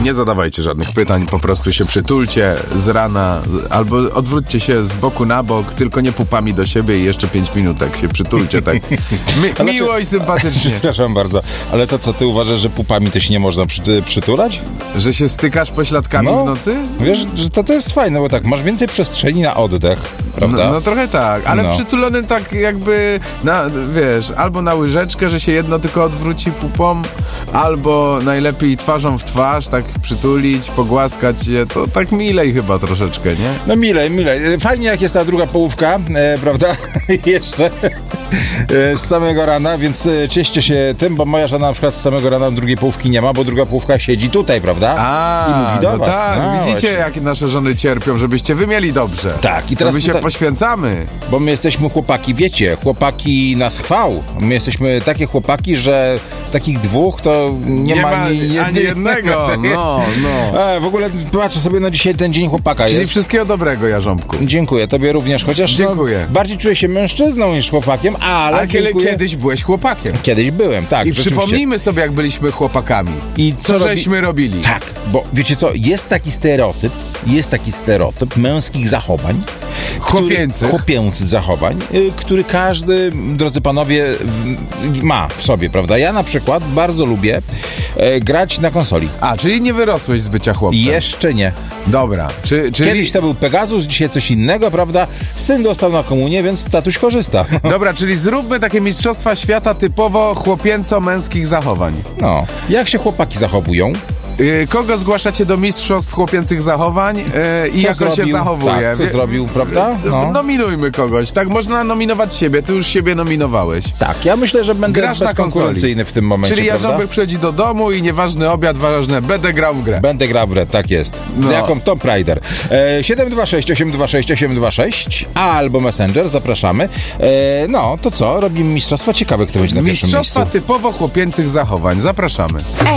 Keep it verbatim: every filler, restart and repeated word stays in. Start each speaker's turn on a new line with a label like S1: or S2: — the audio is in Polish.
S1: Nie zadawajcie żadnych pytań, po prostu się przytulcie z rana, albo odwróćcie się z boku na bok, tylko nie pupami do siebie i jeszcze pięć minutek się przytulcie, tak Mi, miło i sympatycznie.
S2: Przepraszam bardzo, ale to co, ty uważasz, że pupami to się nie można przy, przytulać?
S1: Że się stykasz pośladkami
S2: No,
S1: w nocy?
S2: Wiesz, że to, to jest fajne, bo tak, masz więcej przestrzeni na oddech, prawda?
S1: No, no trochę tak, ale
S2: No.
S1: przytulony tak jakby, na, wiesz, albo na łyżeczkę, że się jedno tylko odwróci pupą, albo najlepiej twarzą w twarz, tak przytulić, pogłaskać je, to tak milej chyba troszeczkę, nie?
S2: No milej, milej. Fajnie jak jest ta druga połówka, e, prawda? Jeszcze e, z samego rana, więc e, cieszcie się tym, bo moja żona na przykład z samego rana drugiej połówki nie ma, bo druga połówka siedzi tutaj, prawda?
S1: A,
S2: I mówi do
S1: no
S2: was.
S1: tak,
S2: No,
S1: widzicie
S2: właśnie.
S1: jak nasze żony cierpią, żebyście wy mieli dobrze.
S2: Tak, i
S1: To
S2: teraz
S1: my się
S2: pyta-
S1: poświęcamy.
S2: Bo my jesteśmy chłopaki, wiecie, chłopaki nas chwał. My jesteśmy takie chłopaki, że takich dwóch to nie,
S1: Nie
S2: ma,
S1: ma
S2: ani,
S1: ani
S2: jednej-
S1: jednego, no, no.
S2: E, w ogóle patrzę sobie na dzisiaj ten dzień chłopaka
S1: Czyli
S2: jest.
S1: wszystkiego dobrego, Jarząbku.
S2: Dziękuję, tobie również, chociaż
S1: Dziękuję.
S2: No, bardziej czuję się mężczyzną niż chłopakiem, ale
S1: A kiedy,
S2: dziękuję.
S1: kiedyś byłeś chłopakiem.
S2: Kiedyś byłem, tak.
S1: I
S2: rzeczywiście.
S1: przypomnijmy sobie, jak byliśmy chłopakami.
S2: I
S1: Co,
S2: co robi-
S1: żeśmy robili?
S2: Tak, bo wiecie co, jest taki stereotyp, jest taki stereotyp męskich zachowań.
S1: Chłopięcych.
S2: Który, chłopięcych zachowań, y, który każdy, drodzy panowie, w, ma w sobie, prawda? Ja na przykład bardzo lubię e, grać na konsoli.
S1: A, czyli nie wyrosłeś z bycia chłopcem.
S2: Jeszcze nie.
S1: Dobra, czy, czyli...
S2: Kiedyś to był Pegasus, dzisiaj coś innego, prawda? Syn dostał na komunię, więc tatuś korzysta.
S1: Dobra, czyli zróbmy takie mistrzostwa świata typowo chłopięco-męskich zachowań.
S2: No. Jak się chłopaki zachowują?
S1: Yy, kogo zgłaszacie do mistrzostw chłopięcych zachowań yy, i
S2: Co
S1: jak on się
S2: zrobił?
S1: zachowuje?
S2: Tak, co
S1: Wie-
S2: zrobił, prawda? No.
S1: Nominujmy kogoś, tak? Można nominować siebie, ty już siebie nominowałeś.
S2: Tak, ja myślę, że będę
S1: Grasz na
S2: bezkonkurencyjny w tym momencie,
S1: Czyli
S2: prawda?
S1: Jarząbek przychodzi do domu i nieważny obiad, ważne, będę grał w grę.
S2: Będę grał w grę, tak jest.
S1: No.
S2: Jaką Tomb Raider. E, siedem dwa sześć, osiem dwa sześć, osiem dwa sześć albo Messenger, zapraszamy. E, no, to co? Robimy mistrzostwa. Ciekawe, kto będzie na pierwszym
S1: Mistrzostwa
S2: miejscu.
S1: typowo chłopięcych zachowań. Zapraszamy.